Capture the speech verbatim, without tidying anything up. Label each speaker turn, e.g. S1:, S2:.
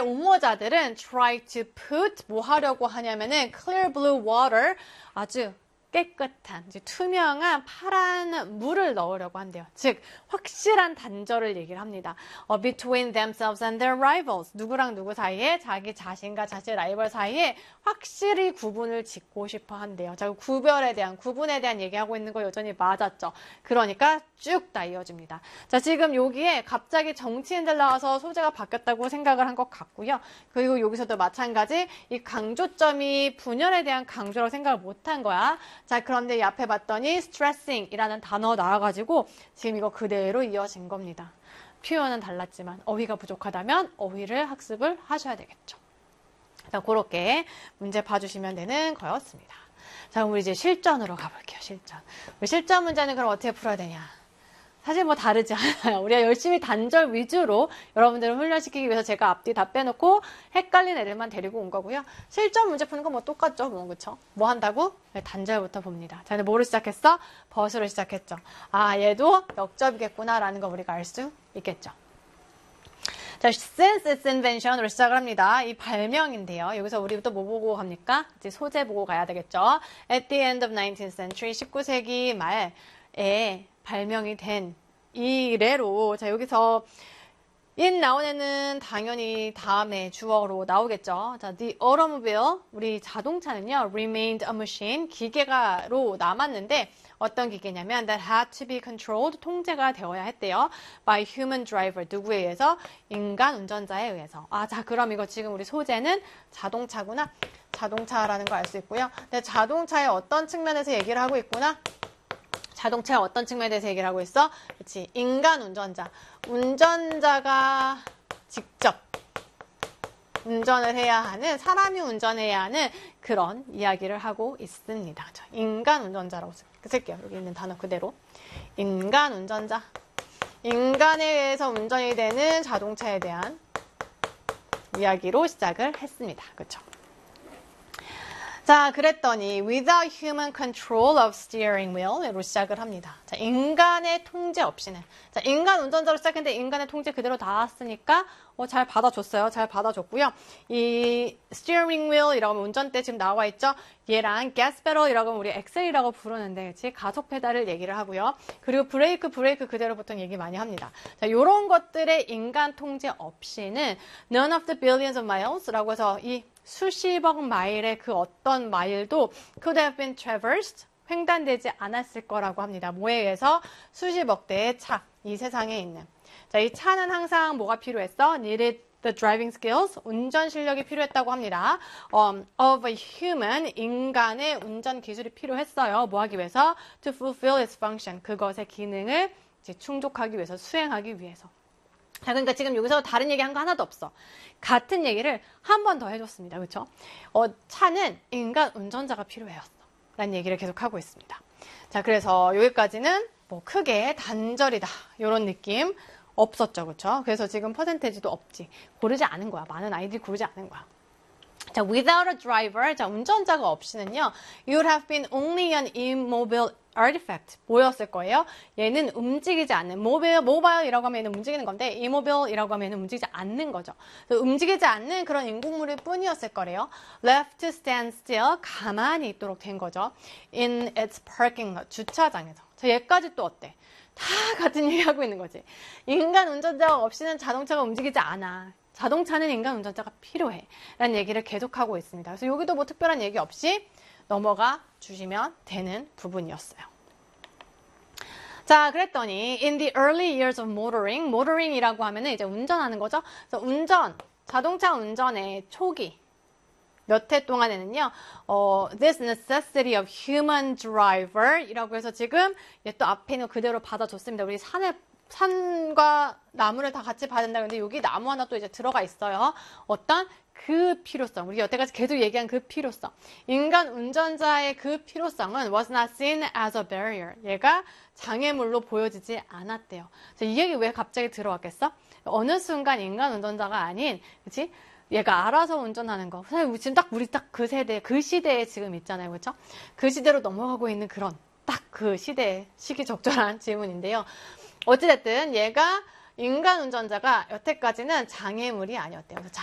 S1: 옹호자들은 try to put 뭐 하려고 하냐면은 clear blue water 아주 깨끗한, 이제 투명한 파란 물을 넣으려고 한대요. 즉, 확실한 단절을 얘기를 합니다. 어, between themselves and their rivals. 누구랑 누구 사이에, 자기 자신과 자신의 라이벌 사이에 확실히 구분을 짓고 싶어 한대요. 자, 구별에 대한, 구분에 대한 얘기하고 있는 거 여전히 맞았죠. 그러니까 쭉 다 이어집니다. 자, 지금 여기에 갑자기 정치인들 나와서 소재가 바뀌었다고 생각을 한 것 같고요. 그리고 여기서도 마찬가지, 이 강조점이 분열에 대한 강조라고 생각을 못한 거야. 자, 그런데 이 앞에 봤더니 stressing 이라는 단어 나와가지고 지금 이거 그대로 이어진 겁니다. 표현은 달랐지만 어휘가 부족하다면 어휘를 학습을 하셔야 되겠죠. 자, 그렇게 문제 봐주시면 되는 거였습니다. 자, 그럼 우리 이제 실전으로 가볼게요. 실전. 우리 실전 문제는 그럼 어떻게 풀어야 되냐? 사실 뭐 다르지 않아요. 우리가 열심히 단절 위주로 여러분들을 훈련시키기 위해서 제가 앞뒤 다 빼놓고 헷갈린 애들만 데리고 온 거고요. 실전 문제 푸는 건 뭐 똑같죠. 뭐, 그쵸? 뭐 한다고? 네, 단절부터 봅니다. 자, 근데 뭐로 시작했어? 벗으로 시작했죠. 아, 얘도 역접이겠구나라는 거 우리가 알 수 있겠죠. 자, since its invention으로 시작을 합니다. 이 발명인데요. 여기서 우리 또 뭐 보고 갑니까? 이제 소재 보고 가야 되겠죠. At the end of nineteenth century, 십구 세기 말에 발명이 된 이래로, 자, 여기서 in 나온 애는 당연히 다음에 주어로 나오겠죠. 자, the automobile, 우리 자동차는요, remained a machine, 기계가로 남았는데 어떤 기계냐면 that had to be controlled, 통제가 되어야 했대요. by human driver, 누구에 의해서? 인간 운전자에 의해서. 아, 자, 그럼 이거 지금 우리 소재는 자동차구나. 자동차라는 거 알 수 있고요. 근데 자동차의 어떤 측면에서 얘기를 하고 있구나? 자동차의 어떤 측면에 대해서 얘기를 하고 있어? 그렇지. 인간 운전자. 운전자가 직접 운전을 해야 하는, 사람이 운전해야 하는 그런 이야기를 하고 있습니다. 그렇죠? 인간 운전자라고 쓸게요. 여기 있는 단어 그대로. 인간 운전자. 인간에 의해서 운전이 되는 자동차에 대한 이야기로 시작을 했습니다. 그렇죠? 자, 그랬더니 without human control of steering wheel로 시작을 합니다. 자, 인간의 통제 없이는. 자, 인간 운전자로 시작했는데 인간의 통제 그대로 닿았으니까 어, 잘 받아줬어요. 잘 받아줬고요. 이 steering wheel이라고 하면 운전대 지금 나와 있죠. 얘랑 gas pedal이라고 하면 우리 엑셀이라고 부르는데 그치? 가속 페달을 얘기를 하고요. 그리고 브레이크, 브레이크 그대로 보통 얘기 많이 합니다. 자, 요런 것들의 인간 통제 없이는 none of the billions of miles라고 해서 이 수십억 마일의 그 어떤 마일도 could have been traversed, 횡단되지 않았을 거라고 합니다. 뭐에 의해서? 수십억 대의 차, 이 세상에 있는. 자, 이 차는 항상 뭐가 필요했어? needed the driving skills, 운전 실력이 필요했다고 합니다. Um, of a human, 인간의 운전 기술이 필요했어요. 뭐 하기 위해서? to fulfill its function, 그것의 기능을 이제 충족하기 위해서, 수행하기 위해서. 자, 그러니까 지금 여기서 다른 얘기한 거 하나도 없어. 같은 얘기를 한 번 더 해줬습니다. 그렇죠? 어, 차는 인간 운전자가 필요해였어. 라는 얘기를 계속 하고 있습니다. 자, 그래서 여기까지는 뭐 크게 단절이다. 이런 느낌 없었죠. 그렇죠? 그래서 지금 퍼센테이지도 없지. 고르지 않은 거야. 많은 아이들이 고르지 않은 거야. 자, without a driver, 자, 운전자가 없이는요, you would have been only an immobile artifact. 뭐였을 거예요? 얘는 움직이지 않는, 모빌, 모바일이라고 하면 얘는 움직이는 건데, immobile이라고 하면 얘는 움직이지 않는 거죠. 움직이지 않는 그런 인공물일 뿐이었을 거래요. left to stand still, 가만히 있도록 된 거죠. in its parking lot, 주차장에서. 자, 얘까지 또 어때? 다 같은 얘기하고 있는 거지. 인간 운전자가 없이는 자동차가 움직이지 않아. 자동차는 인간 운전자가 필요해. 라는 얘기를 계속하고 있습니다. 그래서 여기도 뭐 특별한 얘기 없이 넘어가 주시면 되는 부분이었어요. 자, 그랬더니 in the early years of motoring, motoring이라고 하면은 이제 운전하는 거죠. 그래서 운전, 자동차 운전의 초기 몇 해 동안에는요, 어, this necessity of human driver 이라고 해서 지금 얘 또 앞에 있는 그대로 받아줬습니다. 우리 산에 산과 나무를 다 같이 봐야 된다. 근데 여기 나무 하나 또 이제 들어가 있어요. 어떤 그 필요성. 우리 여태까지 계속 얘기한 그 필요성. 인간 운전자의 그 필요성은 was not seen as a barrier. 얘가 장애물로 보여지지 않았대요. 이 얘기 왜 갑자기 들어왔겠어? 어느 순간 인간 운전자가 아닌, 그치? 얘가 알아서 운전하는 거. 사실 지금 딱 우리 딱 그 세대, 그 시대에 지금 있잖아요. 그렇죠? 그 시대로 넘어가고 있는 그런 딱 그 시대, 시기적절한 질문인데요. 어찌됐든 얘가 인간 운전자가 여태까지는 장애물이 아니었대요. 그래서